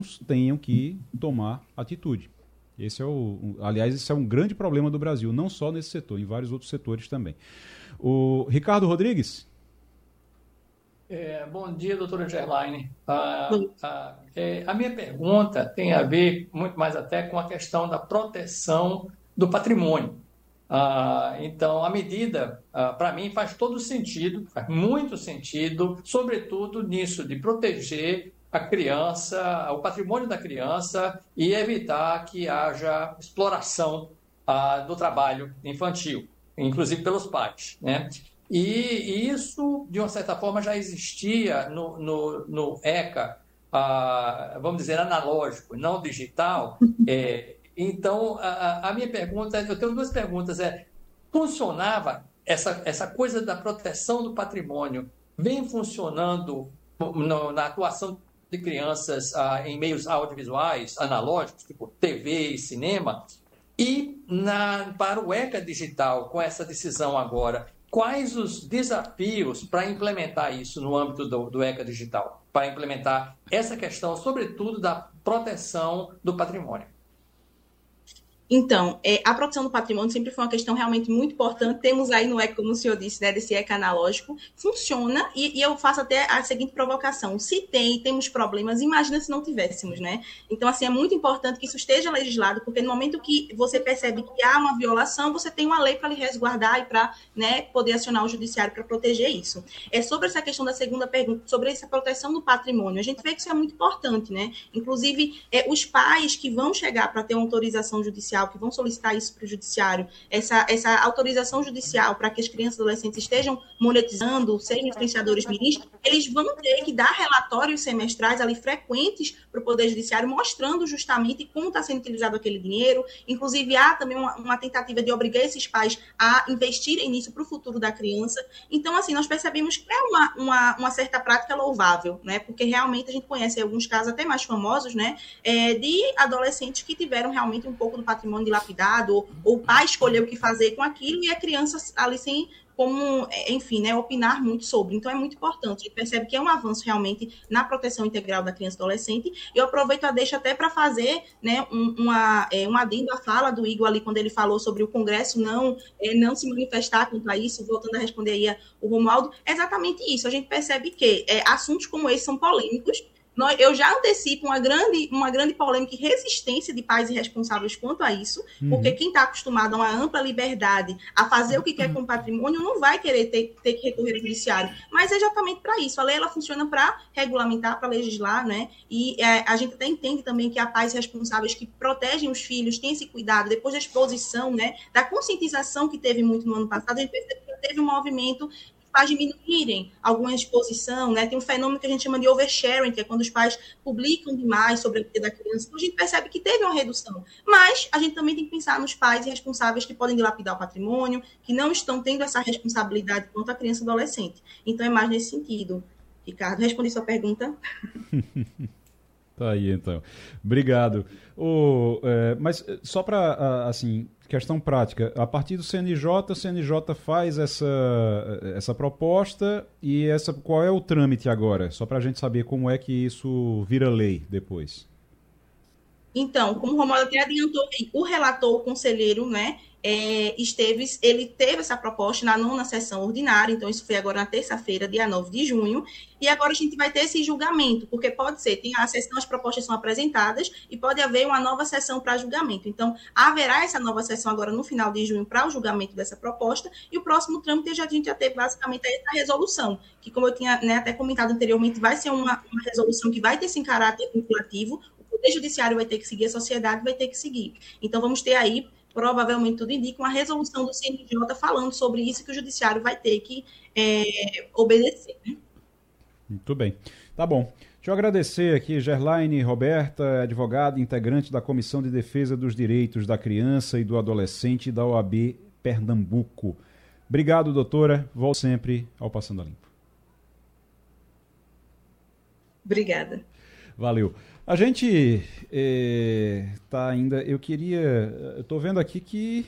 tenham que tomar atitude. Aliás, esse é um grande problema do Brasil, não só nesse setor, em vários outros setores também. O Ricardo Rodrigues. Bom dia, doutora Gerlaine. Bom, A minha pergunta tem a ver muito mais até com a questão da proteção do patrimônio. Então, a medida, para mim, faz todo sentido, faz muito sentido, sobretudo nisso de proteger a criança, o patrimônio da criança e evitar que haja exploração do trabalho infantil, inclusive pelos pais, né? E isso, de uma certa forma, já existia no ECA, vamos dizer, analógico, não digital. Então, a minha pergunta, eu tenho duas perguntas. Funcionava essa coisa da proteção do patrimônio, vem funcionando na atuação de crianças em meios audiovisuais, analógicos, tipo TV e cinema? E para o ECA Digital, com essa decisão agora, quais os desafios para implementar isso no âmbito do ECA Digital? Para implementar essa questão, sobretudo, da proteção do patrimônio. Então, a proteção do patrimônio sempre foi uma questão realmente muito importante. Temos aí no ECA, como o senhor disse, né, desse ECA analógico, funciona, e eu faço até a seguinte provocação: se temos problemas, imagina se não tivéssemos, né? Então, assim, é muito importante que isso esteja legislado, porque no momento que você percebe que há uma violação, você tem uma lei para lhe resguardar e para, né, poder acionar o judiciário para proteger isso. Sobre essa questão da segunda pergunta, sobre essa proteção do patrimônio, a gente vê que isso é muito importante, né? Inclusive, os pais que vão chegar para ter uma autorização judicial, que vão solicitar isso para o judiciário, essa autorização judicial para que as crianças e adolescentes estejam monetizando, sejam influenciadores miris, eles vão ter que dar relatórios semestrais ali frequentes para o Poder Judiciário, mostrando justamente como está sendo utilizado aquele dinheiro. Inclusive, há também uma tentativa de obrigar esses pais a investirem nisso para o futuro da criança. Então, assim, nós percebemos que é uma certa prática louvável, né? Porque realmente a gente conhece alguns casos até mais famosos, né? De adolescentes que tiveram realmente um pouco do patrimônio dilapidado, ou o pai escolheu o que fazer com aquilo, e a criança ali sem como, enfim, né, opinar muito sobre. Então, é muito importante. A gente percebe que é um avanço realmente na proteção integral da criança e adolescente. Eu aproveito a deixa até para fazer, né, um adendo à fala do Igor ali, quando ele falou sobre o Congresso não se manifestar contra isso, voltando a responder aí o Romualdo. É exatamente isso. A gente percebe que assuntos como esse são polêmicos. Eu já antecipo uma grande polêmica e resistência de pais irresponsáveis quanto a isso, porque quem está acostumado a uma ampla liberdade, a fazer o que quer com o patrimônio, não vai querer ter que recorrer ao judiciário. Mas é exatamente para isso. A lei ela funciona para regulamentar, para legislar, né? E a gente até entende também que há pais responsáveis que protegem os filhos, têm esse cuidado, depois da exposição, né? Da conscientização que teve muito no ano passado, a gente percebe que teve um movimento faz diminuírem alguma exposição, né? Tem um fenômeno que a gente chama de oversharing, que é quando os pais publicam demais sobre a vida da criança. Então, a gente percebe que teve uma redução. Mas a gente também tem que pensar nos pais responsáveis que podem dilapidar o patrimônio, que não estão tendo essa responsabilidade quanto a criança e adolescente. Então, é mais nesse sentido. Ricardo, respondi sua pergunta. Tá aí, então. Obrigado. Mas só para, assim, questão prática, a partir do CNJ, o CNJ faz essa proposta e qual é o trâmite agora? Só para a gente saber como é que isso vira lei depois. Então, como o Romualdo até adiantou, o relator, o conselheiro, né, ele teve essa proposta na nona sessão ordinária, então isso foi agora na terça-feira, dia 9 de junho, e agora a gente vai ter esse julgamento, porque pode ser, tem a sessão, as propostas são apresentadas, e pode haver uma nova sessão para julgamento. Então, haverá essa nova sessão agora no final de junho para o julgamento dessa proposta, e o próximo trâmite a gente já teve basicamente essa resolução, que como eu tinha, né, até comentado anteriormente, vai ser uma resolução que vai ter esse caráter vinculativo. O Poder Judiciário vai ter que seguir, a sociedade vai ter que seguir. Então, vamos ter aí, provavelmente tudo indica, uma resolução do CNJ falando sobre isso, que o Judiciário vai ter que obedecer. Né? Muito bem. Tá bom. Deixa eu agradecer aqui, Gerlaine Roberta, advogada, integrante da Comissão de Defesa dos Direitos da Criança e do Adolescente da OAB Pernambuco. Obrigado, doutora. Volte sempre ao Passando a Limpo. Obrigada. Valeu. A gente tá ainda. Eu tô vendo aqui que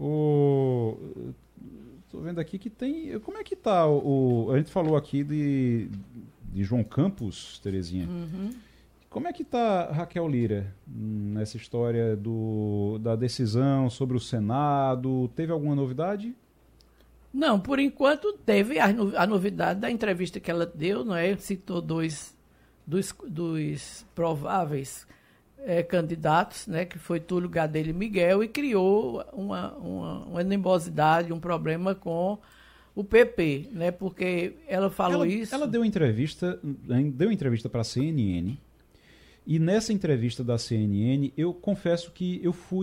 Tô vendo aqui que tem. Como é que tá a gente falou aqui de João Campos, Terezinha. Como é que está Raquel Lira nessa história da decisão sobre o Senado? Teve alguma novidade? Não, por enquanto teve a novidade da entrevista que ela deu, não é? Citou dois prováveis candidatos, né? Que foi Túlio Gadelha e Miguel, e criou uma animosidade, um problema com o PP, né? Porque ela falou isso... Ela deu entrevista para a CNN, e nessa entrevista da CNN, eu confesso que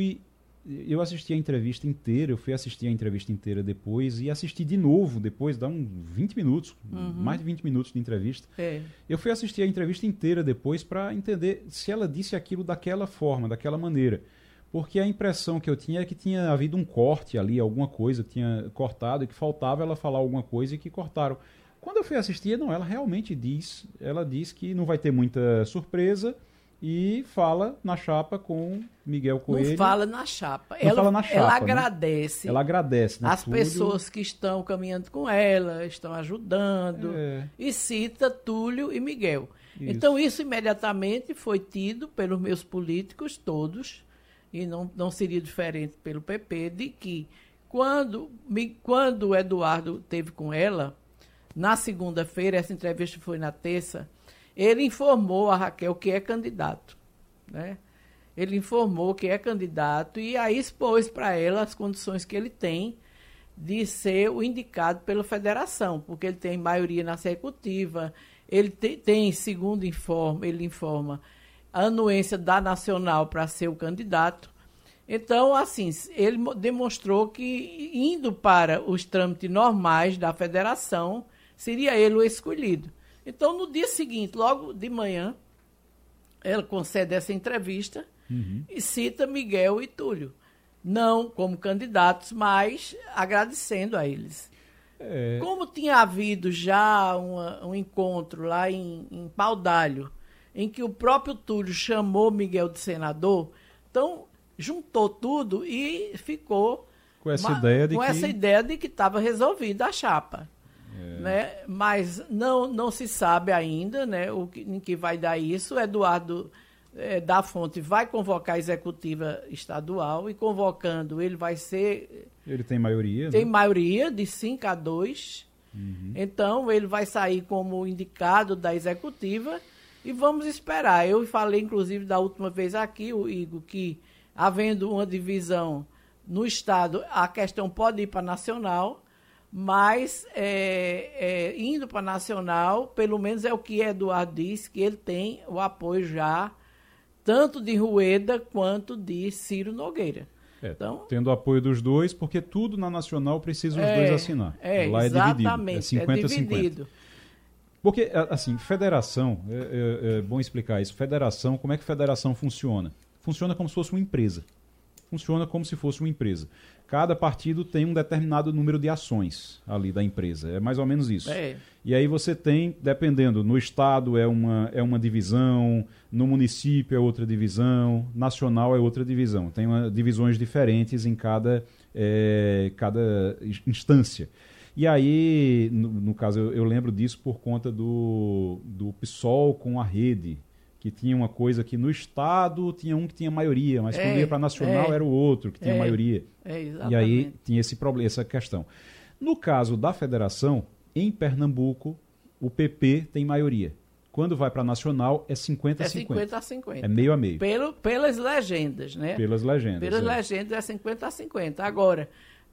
eu assisti a entrevista inteira, eu fui assistir a entrevista inteira depois e assisti de novo depois, dá uns 20 minutos, mais de 20 minutos de entrevista. Eu fui assistir a entrevista inteira depois para entender se ela disse aquilo daquela forma, daquela maneira. Porque a impressão que eu tinha é que tinha havido um corte ali, alguma coisa que tinha cortado e que faltava ela falar alguma coisa e que cortaram. Quando eu fui assistir, não, ela realmente diz que não vai ter muita surpresa, e fala na chapa com Miguel Coelho. Não fala na chapa. Fala na chapa, ela né? agradece. Ela agradece, né? As pessoas que estão caminhando com ela, estão ajudando. E cita Túlio e Miguel. Isso. Então, isso imediatamente foi tido pelos meus políticos todos, e não seria diferente pelo PP, de que quando o Eduardo teve com ela, na segunda-feira, essa entrevista foi na terça, ele informou a Raquel que é candidato, né? Ele informou que é candidato e aí expôs para ela as condições que ele tem de ser o indicado pela federação, porque ele tem maioria na executiva, ele tem, segundo ele informa, a anuência da Nacional para ser o candidato. Então, assim, ele demonstrou que, indo para os trâmites normais da federação, seria ele o escolhido. Então, no dia seguinte, logo de manhã, ela concede essa entrevista e cita Miguel e Túlio. Não como candidatos, mas agradecendo a eles. Como tinha havido já um encontro lá em Paudalho, em que o próprio Túlio chamou Miguel de senador, então juntou tudo e ficou com essa ideia de que estava resolvida a chapa. Né? Mas não se sabe ainda, né, em que vai dar isso. O Eduardo da Fonte vai convocar a executiva estadual e, convocando, ele vai ser... Ele tem maioria, Tem né? maioria de 5-2. Então, ele vai sair como indicado da executiva e vamos esperar. Eu falei, inclusive, da última vez aqui, o Igor, que, havendo uma divisão no Estado, a questão pode ir para a Nacional, mas indo para a Nacional, pelo menos é o que Eduardo disse, que ele tem o apoio já, tanto de Rueda quanto de Ciro Nogueira. Então, tendo o apoio dos dois, porque tudo na Nacional precisa os dois assinar. Lá exatamente, é dividido. É 50-50. Porque, assim, federação, é bom explicar isso. Federação, como é que federação funciona? Funciona como se fosse uma empresa. Funciona como se fosse uma empresa. Cada partido tem um determinado número de ações ali da empresa. É mais ou menos isso. E aí você tem, dependendo, no estado é uma divisão, no município é outra divisão, nacional é outra divisão. Tem divisões diferentes em cada instância. E aí, no caso, eu lembro disso por conta do PSOL com a Rede, que tinha uma coisa que no Estado tinha um que tinha maioria, mas quando ia para Nacional era o outro que tinha maioria. Exatamente. E aí tinha esse problema, essa questão. No caso da federação, em Pernambuco, o PP tem maioria. Quando vai para Nacional, é 50-50. É 50-50. É meio a meio. Pelas legendas, né? Pelas legendas. Pelas legendas é 50-50. Agora,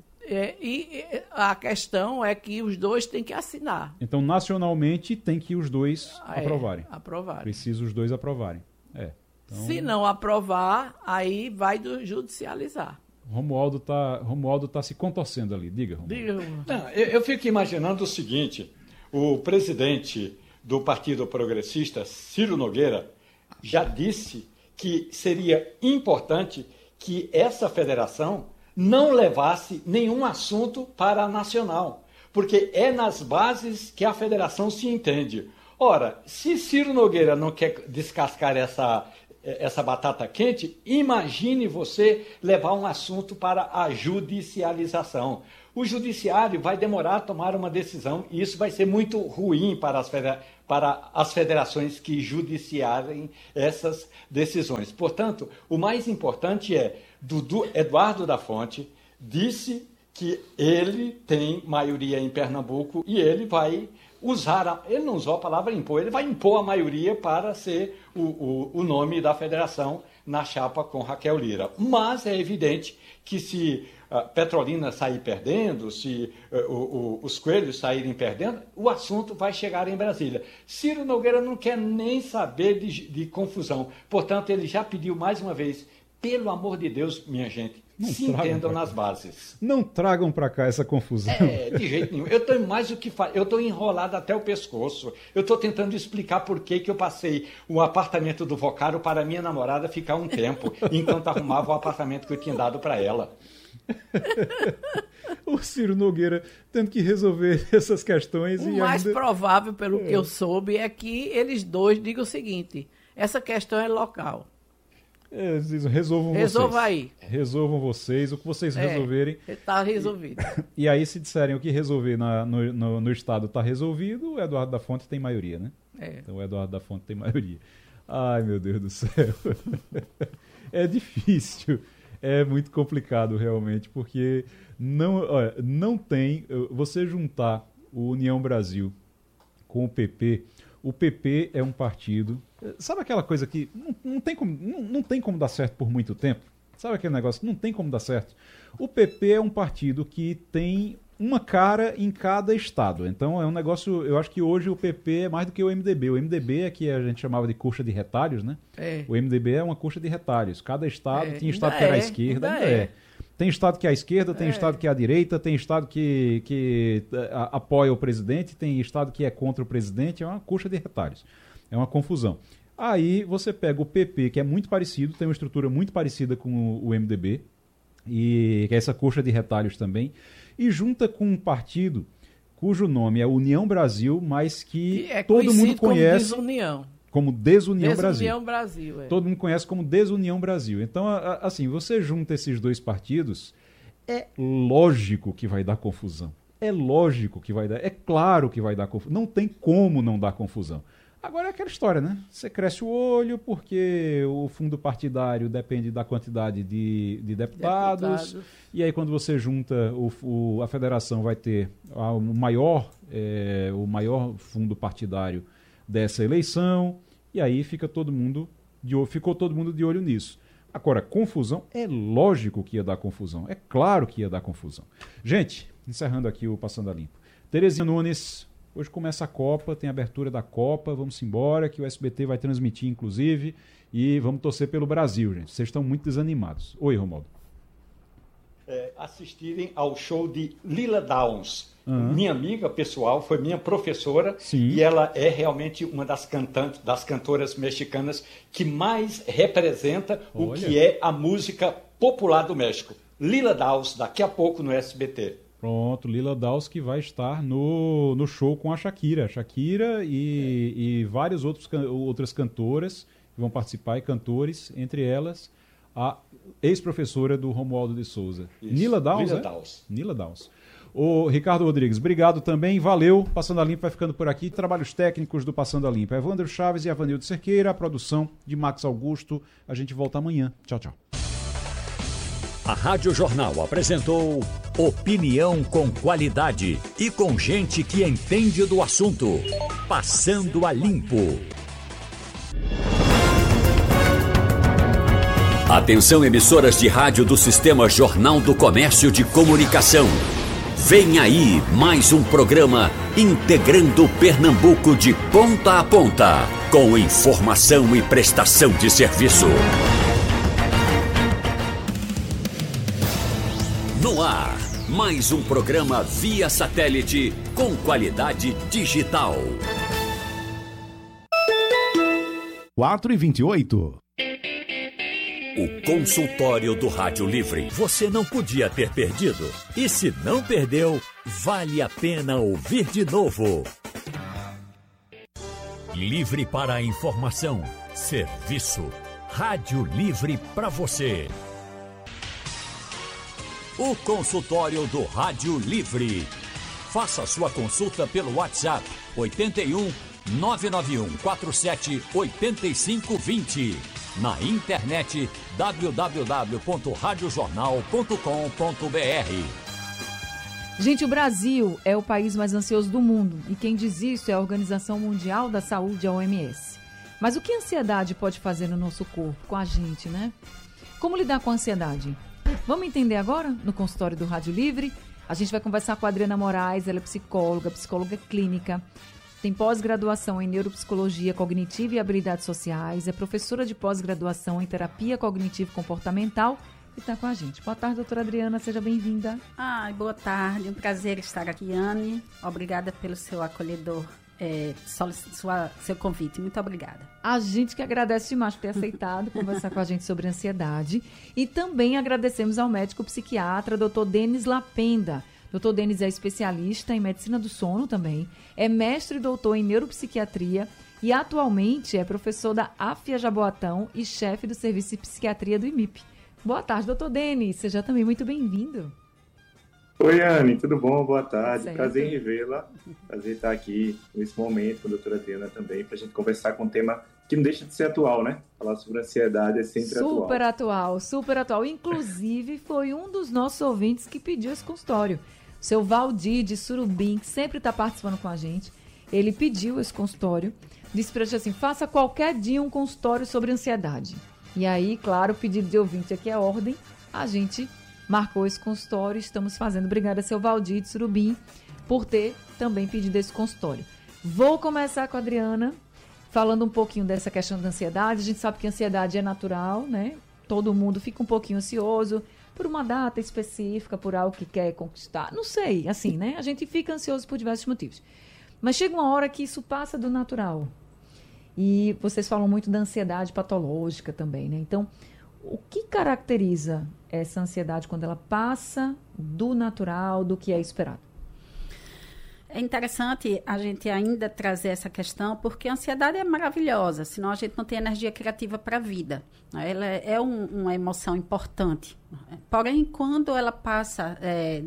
a questão é que os dois têm que assinar. Então, nacionalmente, tem que os dois aprovarem. Precisa os dois aprovarem. Então... Se não aprovar, aí vai judicializar. Romualdo tá se contorcendo ali. Diga, Romualdo. Não, eu fico imaginando o seguinte: o presidente do Partido Progressista, Ciro Nogueira, já disse que seria importante que essa federação não levasse nenhum assunto para a Nacional, porque é nas bases que a federação se entende. Ora, se Ciro Nogueira não quer descascar essa batata quente, imagine você levar um assunto para a judicialização. O judiciário vai demorar a tomar uma decisão e isso vai ser muito ruim para para as federações que judiciarem essas decisões. Portanto, o mais importante é, Eduardo da Fonte disse que ele tem maioria em Pernambuco e ele vai ele não usou a palavra impor, ele vai impor a maioria para ser o nome da federação na chapa com Raquel Lira. Mas é evidente que se Petrolina sair perdendo, se os coelhos saírem perdendo, o assunto vai chegar em Brasília. Ciro Nogueira não quer nem saber de confusão. Portanto, ele já pediu mais uma vez, pelo amor de Deus, minha gente, se entendam nas bases. Não tragam para cá essa confusão. De jeito nenhum. Eu estou mais do que eu estou enrolado até o pescoço. Eu estou tentando explicar por que eu passei o apartamento do Vocário para minha namorada ficar um tempo, enquanto arrumava o apartamento que eu tinha dado para ela. O Ciro Nogueira tendo que resolver essas questões. O mais provável, pelo que eu soube, é que eles dois digam o seguinte: essa questão é local. Resolvam vocês. Resolva aí. Resolvam vocês, o que vocês resolverem. Está resolvido. E aí, se disserem o que resolver no Estado está resolvido, o Eduardo da Fonte tem maioria, né? Então o Eduardo da Fonte tem maioria. Ai, meu Deus do céu. É difícil. É muito complicado, realmente, porque não tem... Você juntar o União Brasil com o PP é um partido... Sabe aquela coisa que não tem como dar certo por muito tempo? Sabe aquele negócio que não tem como dar certo? O PP é um partido que tem uma cara em cada estado. Então é um negócio... Eu acho que hoje o PP é mais do que o MDB. O MDB é que a gente chamava de coxa de retalhos, né? O MDB é uma coxa de retalhos. Cada estado... Tinha estado que era à esquerda. Ainda é. Tem estado que é à esquerda, tem estado que é à direita, tem estado que apoia o presidente, tem estado que é contra o presidente. É uma coxa de retalhos. É uma confusão. Aí você pega o PP, que é muito parecido, tem uma estrutura muito parecida com o MDB, e que é essa coxa de retalhos também, e junta com um partido cujo nome é União Brasil, mas que todo mundo conhece como Desunião Brasil. Todo mundo conhece como Desunião Brasil. Então, assim, você junta esses dois partidos, é lógico que vai dar confusão. É lógico que vai dar. É claro que vai dar confusão. Não tem como não dar confusão. Agora é aquela história, né? Você cresce o olho porque o fundo partidário depende da quantidade de deputados. E aí quando você junta, a federação vai ter o maior fundo partidário dessa eleição. E aí ficou todo mundo de olho nisso. Agora, confusão, é lógico que ia dar confusão. É claro que ia dar confusão. Gente, encerrando aqui o Passando a Limpo. Terezinha Nunes... Hoje começa a Copa, tem a abertura da Copa, vamos embora, que o SBT vai transmitir, inclusive, e vamos torcer pelo Brasil, gente. Vocês estão muito desanimados. Oi, Romualdo. Assistirem ao show de Lila Downs. Minha amiga pessoal, foi minha professora. Sim. E ela é realmente uma das cantoras mexicanas que mais representa o que é a música popular do México. Lila Downs, daqui a pouco no SBT. Pronto, Lila Downs, que vai estar no show com a Shakira. Shakira e várias outras cantoras que vão participar, e cantores, entre elas a ex-professora do Romualdo de Souza. Lila Downs, Lila Downs. O Ricardo Rodrigues, obrigado também, valeu. Passando a Limpo vai ficando por aqui. Trabalhos técnicos do Passando a Limpo. Evandro Chaves e Avanildo Cerqueira, a produção de Max Augusto. A gente volta amanhã. Tchau, tchau. A Rádio Jornal apresentou opinião com qualidade e com gente que entende do assunto. Passando a Limpo. Atenção, emissoras de rádio do Sistema Jornal do Comércio de Comunicação. Vem aí mais um programa integrando Pernambuco de ponta a ponta, com informação e prestação de serviço. No ar, mais um programa via satélite com qualidade digital. 4h28. O consultório do Rádio Livre. Você não podia ter perdido. E se não perdeu, vale a pena ouvir de novo. Livre para a informação, serviço. Rádio Livre para você. O consultório do Rádio Livre. Faça sua consulta pelo WhatsApp 81 991478520. Na internet www.radiojornal.com.br. Gente, o Brasil é o país mais ansioso do mundo e quem diz isso é a Organização Mundial da Saúde, a OMS. Mas o que a ansiedade pode fazer no nosso corpo, com a gente, né? Como lidar com a ansiedade? Vamos entender agora no consultório do Rádio Livre. A gente vai conversar com a Adriana Moraes, ela é psicóloga clínica, tem pós-graduação em neuropsicologia cognitiva e habilidades sociais, é professora de pós-graduação em terapia cognitivo-comportamental e está com a gente. Boa tarde, doutora Adriana, seja bem-vinda. Boa tarde, um prazer estar aqui, Anne. Obrigada pelo seu acolhedor, seu convite. Muito obrigada. A gente que agradece demais por ter aceitado conversar com a gente sobre ansiedade. E também agradecemos ao médico psiquiatra, Dr. Denis Lapenda. Dr. Denis é especialista em medicina do sono também, é mestre e doutor em neuropsiquiatria e atualmente é professor da AFIA Jaboatão e chefe do serviço de psiquiatria do IMIP. Boa tarde, Dr. Denis. Seja também muito bem-vindo. Oi, Anne, tudo bom? Boa tarde. Certo. Prazer em revê-la. Prazer estar aqui nesse momento com a doutora Adriana também, para a gente conversar com um tema que não deixa de ser atual, né? Falar sobre ansiedade é sempre atual. Super atual. Inclusive, foi um dos nossos ouvintes que pediu esse consultório. O seu Valdir de Surubim, que sempre está participando com a gente, ele pediu esse consultório, disse pra gente assim, faça qualquer dia um consultório sobre ansiedade. E aí, claro, o pedido de ouvinte aqui é ordem, a gente marcou esse consultório, estamos fazendo. Obrigada, seu Valdir de Surubim, por ter também pedido esse consultório. Vou começar com a Adriana, falando um pouquinho dessa questão da ansiedade. A gente sabe que a ansiedade é natural, né? Todo mundo fica um pouquinho ansioso por uma data específica, por algo que quer conquistar. Não sei, assim, né? A gente fica ansioso por diversos motivos. Mas chega uma hora que isso passa do natural. E vocês falam muito da ansiedade patológica também, né? Então, o que caracteriza essa ansiedade quando ela passa do natural, do que é esperado? É interessante a gente ainda trazer essa questão, porque a ansiedade é maravilhosa, senão a gente não tem energia criativa para a vida. Ela é uma emoção importante. Porém, quando ela passa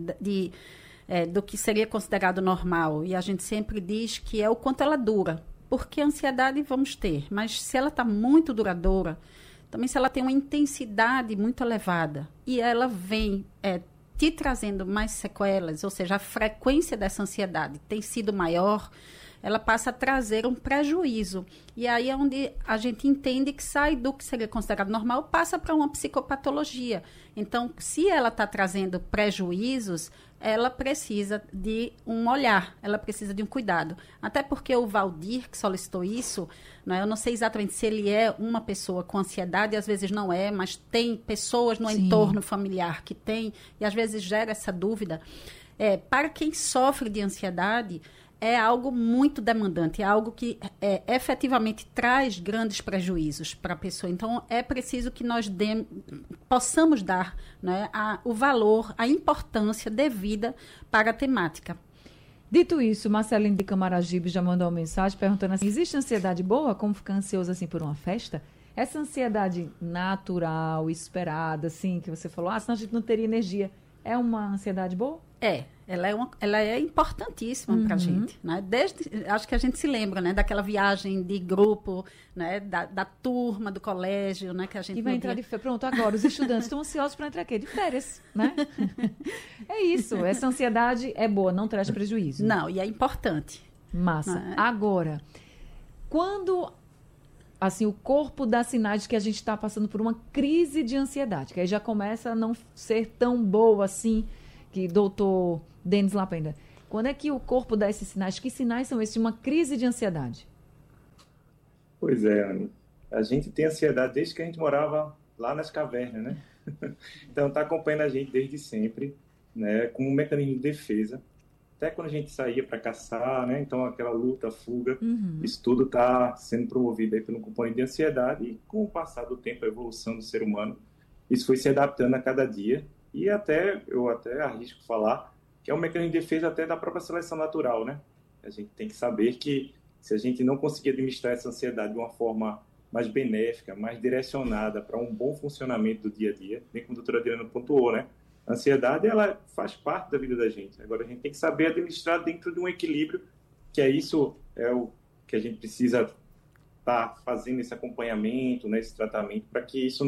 do que seria considerado normal, e a gente sempre diz que é o quanto ela dura, porque a ansiedade vamos ter, mas se ela está muito duradoura, também se ela tem uma intensidade muito elevada, e ela vem te trazendo mais sequelas, ou seja, a frequência dessa ansiedade tem sido maior, ela passa a trazer um prejuízo. E aí é onde a gente entende que sai do que seria considerado normal, passa para uma psicopatologia. Então, se ela está trazendo prejuízos, ela precisa de um olhar, ela precisa de um cuidado. Até porque o Valdir, que solicitou isso, eu não sei exatamente se ele é uma pessoa com ansiedade, às vezes não é, mas tem pessoas no entorno familiar que tem, e às vezes gera essa dúvida. Para quem sofre de ansiedade, é algo muito demandante, é algo que efetivamente traz grandes prejuízos para a pessoa. Então, é preciso que nós possamos dar, né, o valor, a importância devida para a temática. Dito isso, Marcelinho de Camaragibe já mandou uma mensagem perguntando assim, existe ansiedade boa? Como ficar ansioso assim por uma festa? Essa ansiedade natural, esperada, assim, que você falou, senão a gente não teria energia, é uma ansiedade boa? Ela é importantíssima para a gente, né? Acho que a gente se lembra, né, daquela viagem de grupo, né, da turma do colégio, né, que a gente e vai entrar de férias. Pronto, agora os estudantes estão ansiosos para entrar aqui de férias, né? É isso, essa ansiedade é boa, não traz prejuízo. Não, e é importante. Massa. Agora, quando assim, o corpo dá sinais de que a gente está passando por uma crise de ansiedade, que aí já começa a não ser tão boa assim, que doutor Denis Lapenda, quando é que o corpo dá esses sinais? Que sinais são esses de uma crise de ansiedade? Pois é, Anne. A gente tem ansiedade desde que a gente morava lá nas cavernas, né? Então está acompanhando a gente desde sempre, né? Como um mecanismo de defesa. Até quando a gente saía para caçar, né? Então aquela luta, fuga, isso tudo está sendo promovido aí pelo componente de ansiedade e com o passar do tempo, a evolução do ser humano, isso foi se adaptando a cada dia. E eu até arrisco falar que é um mecanismo de defesa até da própria seleção natural, né? A gente tem que saber que se a gente não conseguir administrar essa ansiedade de uma forma mais benéfica, mais direcionada para um bom funcionamento do dia a dia, bem como a doutora Adriana pontuou, né? A ansiedade, ela faz parte da vida da gente. Agora, a gente tem que saber administrar dentro de um equilíbrio, que é isso, é o que a gente precisa estar fazendo esse acompanhamento, né, esse tratamento, para que isso